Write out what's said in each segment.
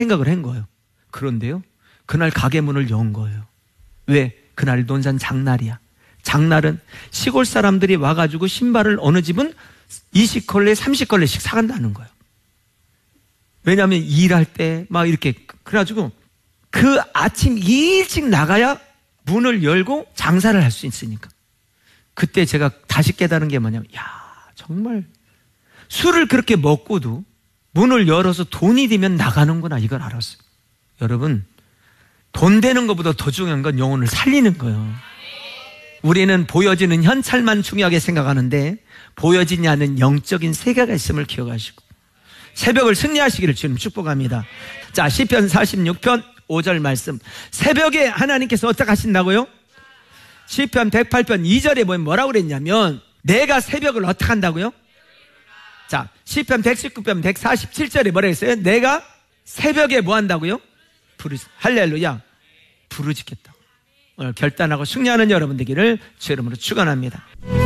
생각을 한 거예요. 그런데요, 그날 가게 문을 연 거예요. 왜? 그날 논산 장날이야. 장날은 시골 사람들이 와가지고 신발을 어느 집은 20컬레 30컬레씩 사간다는 거예요. 왜냐하면 일할 때 막 이렇게, 그래가지고 그 아침 일찍 나가야 문을 열고 장사를 할 수 있으니까. 그때 제가 다시 깨달은 게 뭐냐면, 야, 정말 술을 그렇게 먹고도 문을 열어서 돈이 되면 나가는구나, 이걸 알았어요. 여러분, 돈 되는 것보다 더 중요한 건 영혼을 살리는 거예요. 우리는 보여지는 현찰만 중요하게 생각하는데 보여지지 않는 영적인 세계가 있음을 기억하시고 새벽을 승리하시기를 주님 축복합니다. 자, 시편 46편 5절 말씀. 새벽에 하나님께서 어떻게 하신다고요? 시편 108편 2절에 보면 뭐라고 그랬냐면, 내가 새벽을 어떻게 한다고요? 자, 시편 119편 147절에 뭐라고 했어요? 내가 새벽에 뭐 한다고요? 할렐루야, 부르짖겠다. 오늘 결단하고 승리하는 여러분 되기를 주 이름으로 축원합니다.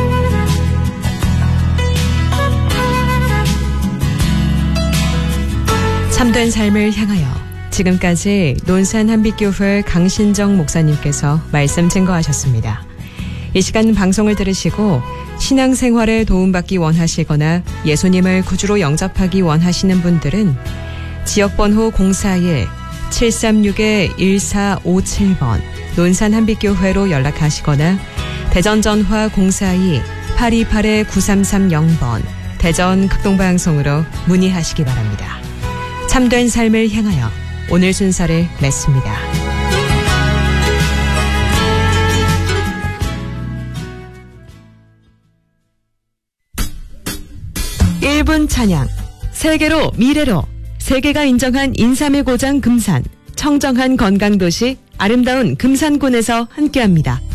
참된 삶을 향하여, 지금까지 논산 한빛교회 강신정 목사님께서 말씀 증거하셨습니다. 이 시간 방송을 들으시고 신앙생활에 도움받기 원하시거나 예수님을 구주로 영접하기 원하시는 분들은 지역번호 041-736-1457번 논산 한빛교회로 연락하시거나 대전 전화 042-828-9330번 대전 극동방송으로 문의하시기 바랍니다. 참된 삶을 향하여 오늘 순서를 맺습니다. 1분 찬양, 세계로 미래로, 세계가 인정한 인삼의 고장 금산, 청정한 관광도시 아름다운 금산군에서 함께합니다.